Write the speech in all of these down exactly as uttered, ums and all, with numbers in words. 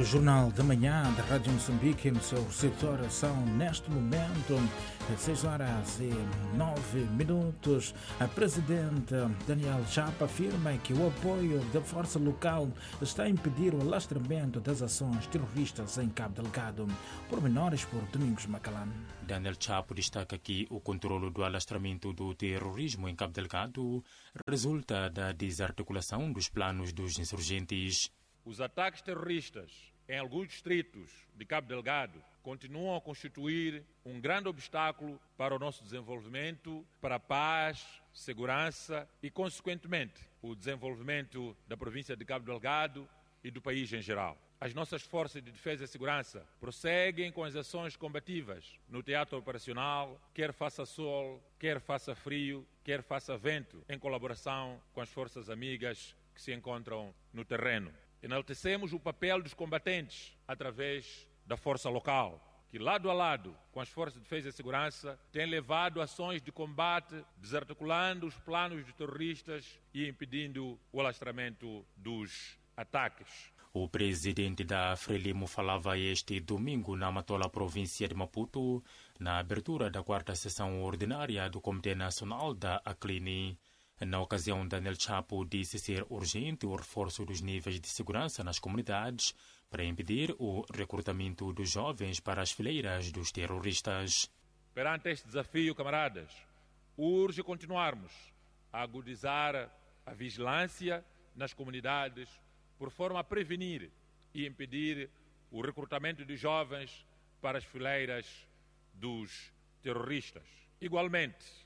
Jornal da Manhã da Rádio Moçambique no seu setor são neste momento seis horas e nove minutos. A Presidente Daniel Chapo afirma que o apoio da força local está a impedir o alastramento das ações terroristas em Cabo Delgado. Pormenores por Domingos Macalã. Daniel Chapo destaca que o controle do alastramento do terrorismo em Cabo Delgado resulta da desarticulação dos planos dos insurgentes. Os ataques terroristas em alguns distritos de Cabo Delgado continuam a constituir um grande obstáculo para o nosso desenvolvimento, para a paz, segurança e, consequentemente, o desenvolvimento da província de Cabo Delgado e do país em geral. As nossas forças de defesa e segurança prosseguem com as ações combativas no teatro operacional, quer faça sol, quer faça frio, quer faça vento, em colaboração com as forças amigas que se encontram no terreno. Enaltecemos o papel dos combatentes através da força local, que lado a lado com as forças de defesa e segurança tem levado ações de combate, desarticulando os planos de terroristas e impedindo o alastramento dos ataques. O presidente da Frelimo falava este domingo na Matola, província de Maputo, na abertura da quarta sessão ordinária do Comitê Nacional da Aclini. Na ocasião, Daniel Chapo disse ser urgente o reforço dos níveis de segurança nas comunidades para impedir o recrutamento dos jovens para as fileiras dos terroristas. Perante este desafio, camaradas, urge continuarmos a agudizar a vigilância nas comunidades por forma a prevenir e impedir o recrutamento de jovens para as fileiras dos terroristas. Igualmente,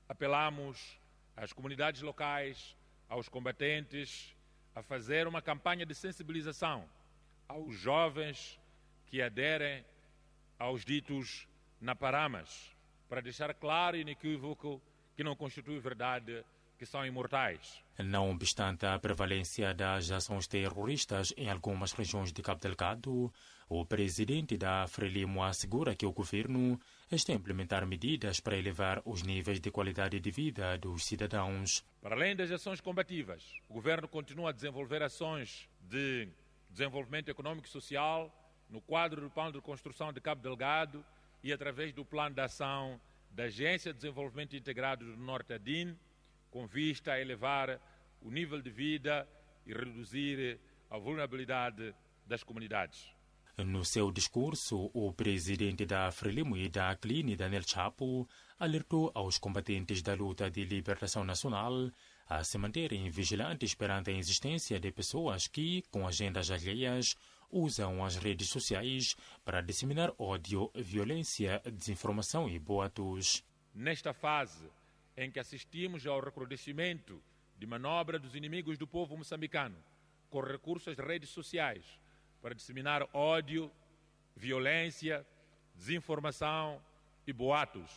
apelamos às comunidades locais, aos combatentes, a fazer uma campanha de sensibilização aos jovens que aderem aos ditos naparamas, para deixar claro e inequívoco que não constitui verdade que são imortais. Não obstante a prevalência das ações terroristas em algumas regiões de Cabo Delgado, o presidente da Frelimo assegura que o governo está a implementar medidas para elevar os níveis de qualidade de vida dos cidadãos. Para além das ações combativas, o governo continua a desenvolver ações de desenvolvimento econômico e social no quadro do Plano de Construção de Cabo Delgado e através do Plano de Ação da Agência de Desenvolvimento Integrado do Norte, ADIN, com vista a elevar o nível de vida e reduzir a vulnerabilidade das comunidades. No seu discurso, o presidente da Frelimo e da Aclini, Daniel Chapo, alertou aos combatentes da luta de libertação nacional a se manterem vigilantes perante a existência de pessoas que, com agendas alheias, usam as redes sociais para disseminar ódio, violência, desinformação e boatos. Nesta fase em que assistimos ao recrudescimento de manobra dos inimigos do povo moçambicano com recursos das redes sociais para disseminar ódio, violência, desinformação e boatos,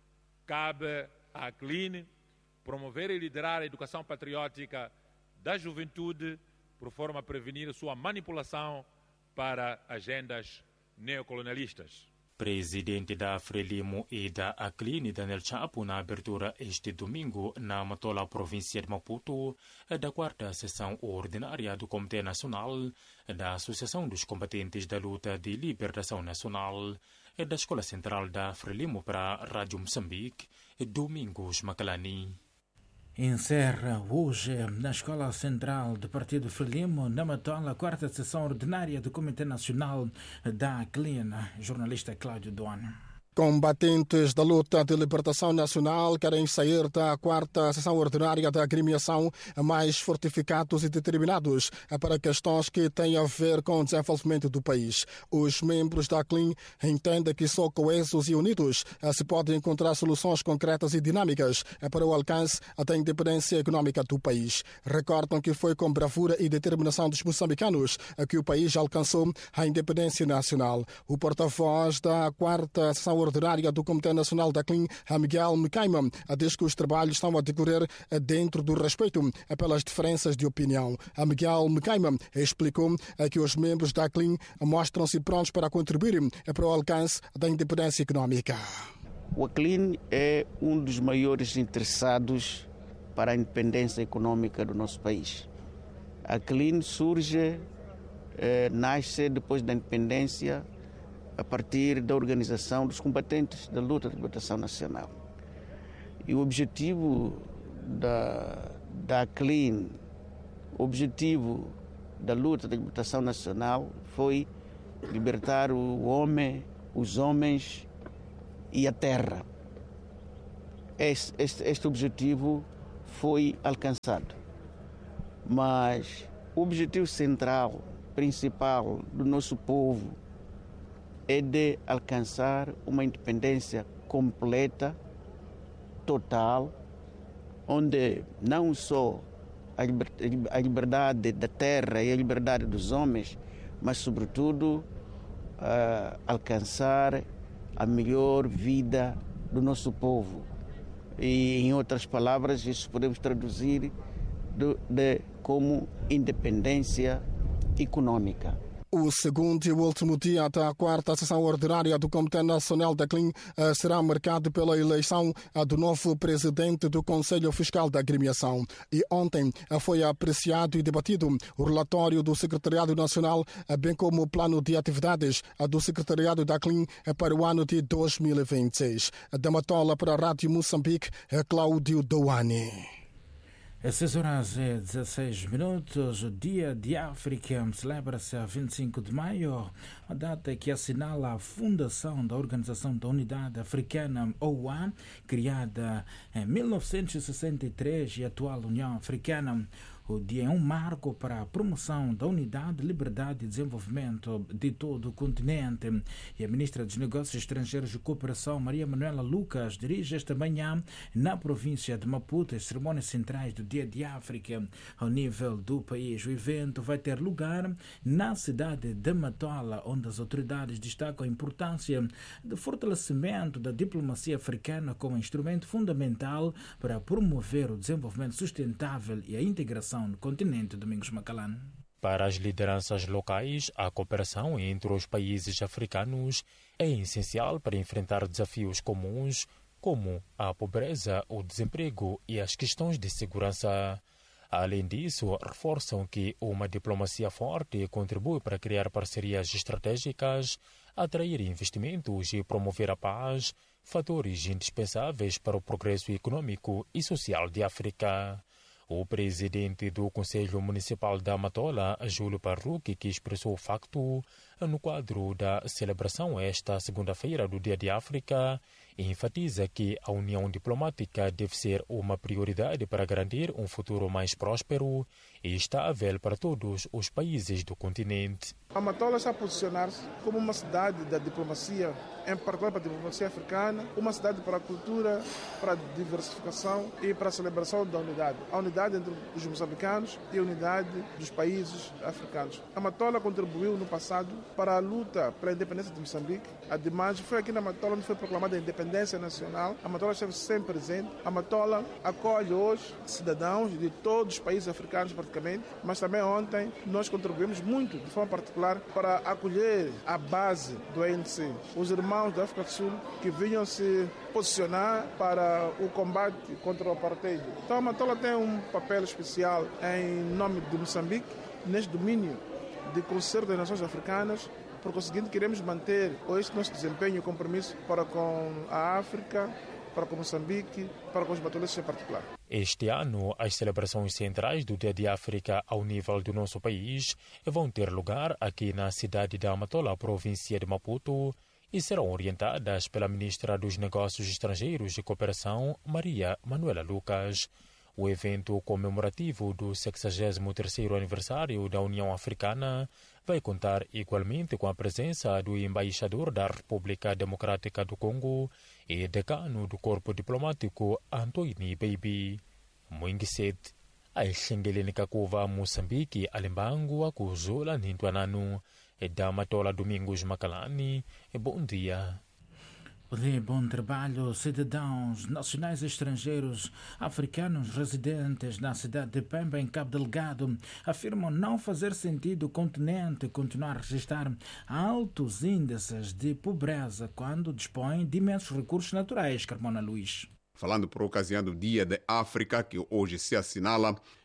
cabe à Aclini promover e liderar a educação patriótica da juventude por forma a prevenir sua manipulação para agendas neocolonialistas. Presidente da Frelimo e da Aclini, Daniel Chapo, na abertura este domingo na Matola, província de Maputo, da quarta sessão ordinária do Comitê Nacional da Associação dos Combatentes da Luta de Libertação Nacional e da Escola Central da Frelimo para a Rádio Moçambique, Domingos Macalani. Encerra hoje na Escola Central do Partido Frelimo, na Matola, a quarta sessão ordinária do Comitê Nacional da Aclini. Jornalista Cláudio Duano. Combatentes da luta de libertação nacional querem sair da quarta sessão ordinária da agremiação mais fortificados e determinados para questões que têm a ver com o desenvolvimento do país. Os membros da Aclini entendem que só coesos e unidos se podem encontrar soluções concretas e dinâmicas para o alcance da independência econômica do país. Recordam que foi com bravura e determinação dos moçambicanos que o país alcançou a independência nacional. O porta-voz da quarta sessão ordinária do Comitê Nacional da Aclini, Miguel Mcaima, diz que os trabalhos estão a decorrer dentro do respeito pelas diferenças de opinião. Miguel Mcaima explicou que os membros da Aclini mostram-se prontos para contribuir para o alcance da independência econômica. O Aclini é um dos maiores interessados para a independência econômica do nosso país. A Aclini surge eh, nasce depois da independência a partir da organização dos combatentes da luta de libertação nacional. E o objetivo da, da A C L I N, o objetivo da luta de libertação nacional foi libertar o homem, os homens e a terra. Este, este, este objetivo foi alcançado. Mas o objetivo central, principal do nosso povo é de alcançar uma independência completa, total, onde não só a liberdade da terra e a liberdade dos homens, mas sobretudo uh, alcançar a melhor vida do nosso povo. E, em outras palavras, isso podemos traduzir de, de, como independência econômica. O segundo e o último dia da quarta sessão ordinária do Comitê Nacional da C L I N será marcado pela eleição do novo presidente do Conselho Fiscal da Agremiação. E ontem foi apreciado e debatido o relatório do Secretariado Nacional, bem como o plano de atividades do Secretariado da C L I N para o ano de dois mil e vinte e seis. Da Matola para a Rádio Moçambique, Cláudio Douane. Às seis horas e dezesseis minutos, o Dia de África celebra-se a vinte e cinco de maio, a data que assinala a fundação da Organização da Unidade Africana, O U A, criada em mil novecentos e sessenta e três e atual União Africana. O dia é um marco para a promoção da unidade, liberdade e desenvolvimento de todo o continente. E a Ministra dos Negócios Estrangeiros e Cooperação, Maria Manuela Lucas, dirige esta manhã na província de Maputo as cerimônias centrais do Dia de África ao nível do país. O evento vai ter lugar na cidade de Matola, onde as autoridades destacam a importância do fortalecimento da diplomacia africana como instrumento fundamental para promover o desenvolvimento sustentável e a integração no continente. Domingos Macalano. Para as lideranças locais, a cooperação entre os países africanos é essencial para enfrentar desafios comuns como a pobreza, o desemprego e as questões de segurança. Além disso, reforçam que uma diplomacia forte contribui para criar parcerias estratégicas, atrair investimentos e promover a paz, fatores indispensáveis para o progresso econômico e social de África. O presidente do Conselho Municipal da Matola, Júlio Parruque, que expressou o facto no quadro da celebração esta segunda-feira do Dia de África, enfatiza que a união diplomática deve ser uma prioridade para garantir um futuro mais próspero e estável para todos os países do continente. A Matola está a posicionar-se como uma cidade da diplomacia, em particular para a diplomacia africana, uma cidade para a cultura, para a diversificação e para a celebração da unidade. A unidade entre os moçambicanos e a unidade dos países africanos. A Matola contribuiu no passado para a luta pela independência de Moçambique. Ademais, foi aqui na Matola onde foi proclamada a independência nacional. A Matola esteve sempre presente. A Matola acolhe hoje cidadãos de todos os países africanos praticamente, mas também ontem nós contribuímos muito, de forma particular, para acolher a base do A N C, os irmãos da África do Sul que vinham se posicionar para o combate contra o apartheid. Então a Matola tem um papel especial em nome de Moçambique, neste domínio de concerto das nações africanas. Por conseguinte, queremos manter este nosso desempenho e compromisso para com a África, para com Moçambique, para com os matolenses em particular. Este ano, as celebrações centrais do Dia de África ao nível do nosso país vão ter lugar aqui na cidade da Matola, província de Maputo, e serão orientadas pela Ministra dos Negócios Estrangeiros e Cooperação, Maria Manuela Lucas. O evento comemorativo do sexagésimo terceiro aniversário da União Africana vai contar igualmente com a presença do embaixador da República Democrática do Congo e decano do Corpo Diplomático, Antoni Baby. Moingiset, a Xengelene Kakuva, Moçambique, Alembango, Akuzula, Nintuananu, e da Matola Domingos Macalani. Bom dia. Bom trabalho, cidadãos nacionais e estrangeiros africanos residentes na cidade de Pemba, em Cabo Delgado, afirmam não fazer sentido o continente continuar a registrar altos índices de pobreza quando dispõe de imensos recursos naturais. Carmona Luís. Falando por ocasião do Dia da África, que hoje se assinala,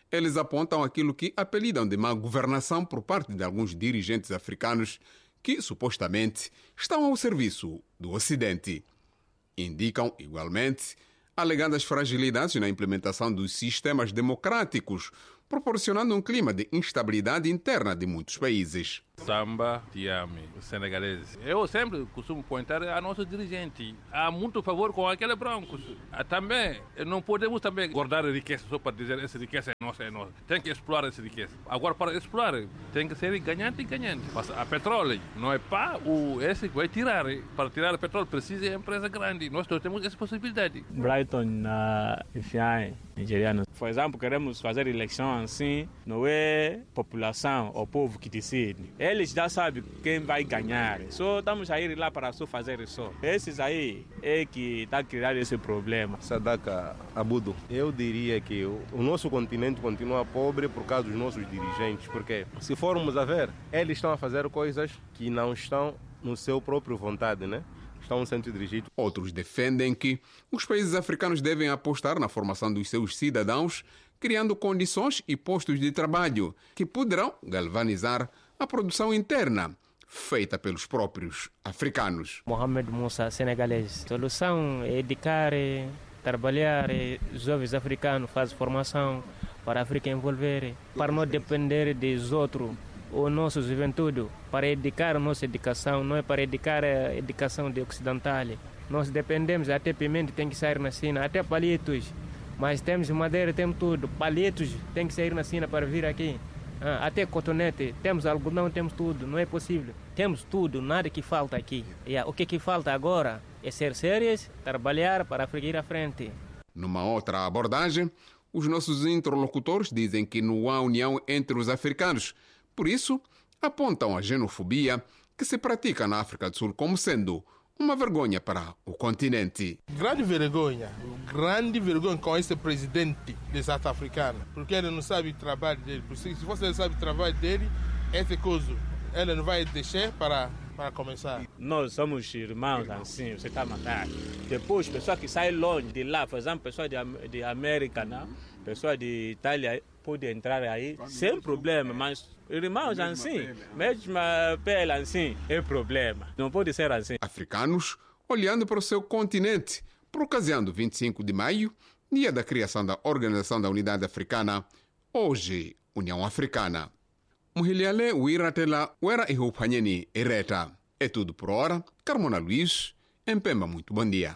Eles apontam aquilo que apelidam de má governação por parte de alguns dirigentes africanos que, supostamente, estão ao serviço do Ocidente. Indicam, igualmente, alegadas fragilidades na implementação dos sistemas democráticos, proporcionando um clima de instabilidade interna de muitos países. Samba, Tiame, os senegaleses. Eu sempre costumo contar a nossos dirigentes. Há muito favor com aqueles brancos. Também, não podemos também guardar a riqueza só para dizer essa riqueza é nossa, é nossa. Tem que explorar essa riqueza. Agora, para explorar, tem que ser ganhante e ganhante. Mas a petróleo não é para o esse que vai tirar. Para tirar o petróleo precisa de empresa grande. Nós temos essa possibilidade. Brighton, na F I A, nigeriano. Por exemplo, queremos fazer eleição assim, não é população ou povo que decide. Eles já sabem quem vai ganhar. Só estamos a ir lá para só fazer isso. Esses aí é que está criando esse problema. Sadaka Abudo, eu diria que o, o nosso continente continua pobre por causa dos nossos dirigentes, porque se formos a ver, eles estão a fazer coisas que não estão no seu próprio vontade, né? Estão sendo dirigidos. Outros defendem que os países africanos devem apostar na formação dos seus cidadãos, criando condições e postos de trabalho que poderão galvanizar a produção interna feita pelos próprios africanos. Mohamed Moussa, senegalês. A solução é educar, trabalhar, jovens africanos fazem formação para a África envolver, para não depender dos outros, ou nossa juventude, para educar a nossa educação, não é para educar a educação de ocidental. Nós dependemos, até pimenta tem que sair na China, até palitos, mas temos madeira, temos tudo, palitos tem que sair na China para vir aqui. Ah, até cotonete, temos algodão, temos tudo, não é possível. Temos tudo, nada que falta aqui. E o que, que falta agora é ser sérios, trabalhar para ir à frente. Numa outra abordagem, os nossos interlocutores dizem que não há união entre os africanos. Por isso, apontam a xenofobia que se pratica na África do Sul como sendo uma vergonha para o continente. Grande vergonha, grande vergonha com esse presidente de South Africano, porque ele não sabe o trabalho dele. Se você sabe o trabalho dele, essa coisa, ele não vai deixar para, para começar. Nós somos irmãos assim, você está matando. Depois, pessoa que sai longe de lá, por exemplo, pessoa de, de América, não? Pessoa de Itália, pode entrar aí sem problema, mas irmãos assim, mesma pele assim, é problema. Não pode ser assim. Africanos olhando para o seu continente, por ocasião do vinte e cinco de maio, dia da criação da Organização da Unidade Africana, hoje União Africana. Muhiliale Uiratela Uera Ihupanyeni Ereta. É tudo por hora. Carmona Luiz, em Pemba, muito bom dia.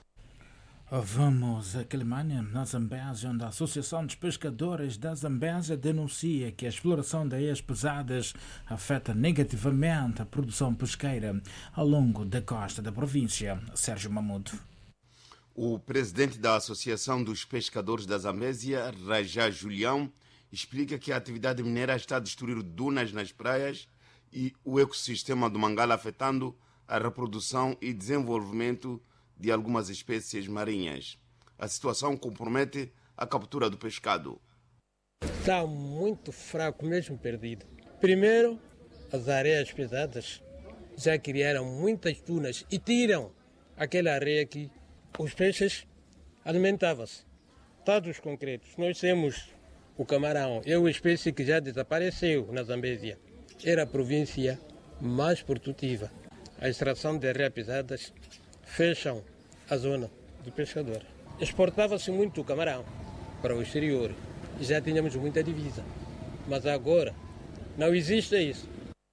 Vamos a Quilimânia, na Zambésia, onde a Associação dos Pescadores da Zambésia denuncia que a exploração de areias pesadas afeta negativamente a produção pesqueira ao longo da costa da província. Sérgio Mamudo. O presidente da Associação dos Pescadores da Zambésia, Rajá Julião, explica que a atividade mineira está a destruir dunas nas praias e o ecossistema do Mangala, afetando a reprodução e desenvolvimento de algumas espécies marinhas. A situação compromete a captura do pescado. Está muito fraco, mesmo perdido. Primeiro, as areias pesadas já criaram muitas dunas e tiram aquela areia que os peixes alimentavam-se. Dados concretos, nós temos o camarão, é uma espécie que já desapareceu na Zambésia. Era a província mais produtiva. A extração de areias pesadas fecham a zona do pescador. Exportava-se muito o camarão para o exterior e já tínhamos muita divisa. Mas agora não existe isso.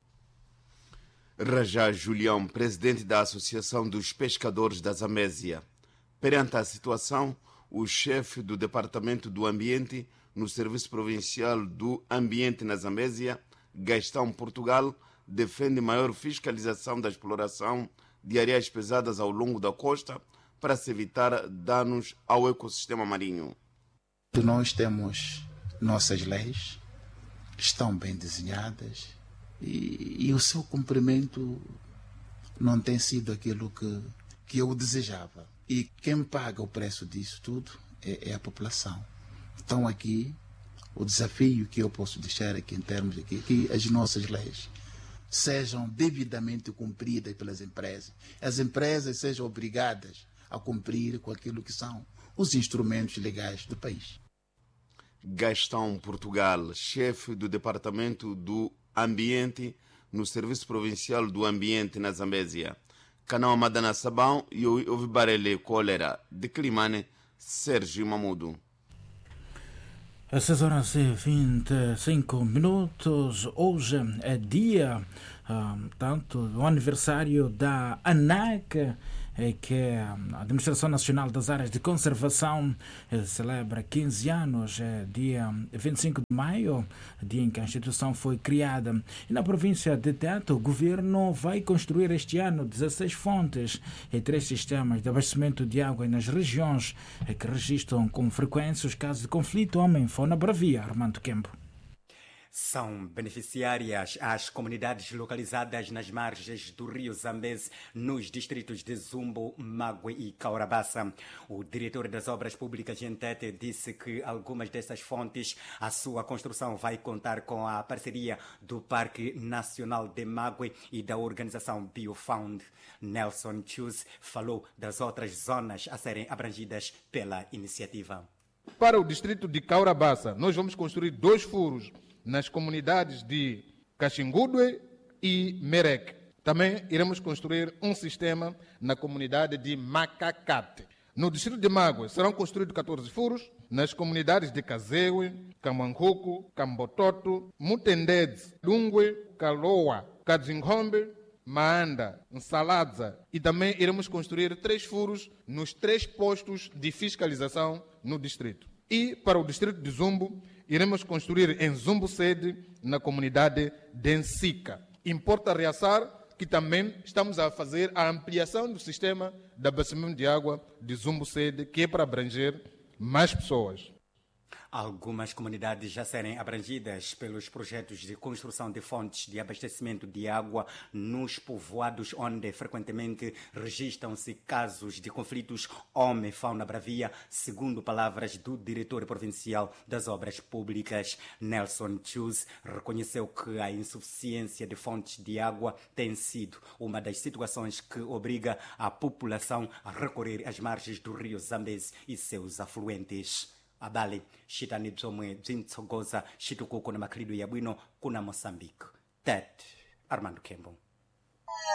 Rajá Julião, presidente da Associação dos Pescadores da Zambésia. Perante a situação, o chefe do Departamento do Ambiente no Serviço Provincial do Ambiente na Zambésia, Gastão Portugal, defende maior fiscalização da exploração de areias pesadas ao longo da costa para se evitar danos ao ecossistema marinho. Nós temos nossas leis, estão bem desenhadas e, e o seu cumprimento não tem sido aquilo que, que eu desejava. E quem paga o preço disso tudo é, é a população. Então aqui, o desafio que eu posso deixar aqui em termos de que, que as nossas leis sejam devidamente cumpridas pelas empresas. As empresas sejam obrigadas a cumprir com aquilo que são os instrumentos legais do país. Gastão Portugal, chefe do Departamento do Ambiente no Serviço Provincial do Ambiente na Zambésia. Canal Madana Sabão e o Barele Cólera de Climane, Sérgio Mamudo. Às seis horas e vinte e cinco minutos, hoje é dia, uh, tanto, o aniversário da ANAC, é que a Administração Nacional das Áreas de Conservação eh, celebra quinze anos, é dia vinte e cinco de maio, dia em que a instituição foi criada. E na província de Tete, o governo vai construir este ano dezesseis fontes e três sistemas de abastecimento de água nas regiões eh, que registram com frequência os casos de conflito homem-fauna bravia. Armando Kempo. São beneficiárias as comunidades localizadas nas margens do rio Zambeze, nos distritos de Zumbo, Magwe e Caurabaça. O diretor das Obras Públicas em Tete disse que algumas dessas fontes, a sua construção vai contar com a parceria do Parque Nacional de Magwe e da organização Biofound. Nelson Chus falou das outras zonas a serem abrangidas pela iniciativa. Para o distrito de Caurabaça, nós vamos construir dois furos nas comunidades de Caxingudue e Merek. Também iremos construir um sistema na comunidade de Macacate. No distrito de Magwe serão construídos catorze furos nas comunidades de Kazewe, Kamanhuku, Kambototo, Mutendede, Lungwe, Kaloa, Kadzingombe, Maanda, Nsaladza, e também iremos construir três furos nos três postos de fiscalização no distrito. E para o distrito de Zumbo, iremos construir em Zumbo Sede, na comunidade de Ensika. Importa realçar que também estamos a fazer a ampliação do sistema de abastecimento de água de Zumbo Sede, que é para abranger mais pessoas. Algumas comunidades já serem abrangidas pelos projetos de construção de fontes de abastecimento de água nos povoados onde frequentemente registram-se casos de conflitos homem-fauna bravia, segundo palavras do diretor provincial das Obras Públicas. Nelson Chus reconheceu que a insuficiência de fontes de água tem sido uma das situações que obriga a população a recorrer às margens do rio Zambeze e seus afluentes. Abale shitani bzomwe bzintsogoza shitukuko na makhalidwe yabwino kuna Moçambique. Tete, Armando Kembo.